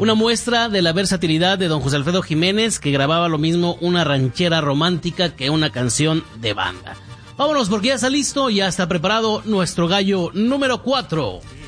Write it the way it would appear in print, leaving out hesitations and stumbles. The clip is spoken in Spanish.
Una muestra de la versatilidad de don José Alfredo Jiménez, que grababa lo mismo una ranchera romántica que una canción de banda. Vámonos porque ya está listo, ya está preparado nuestro gallo número 4.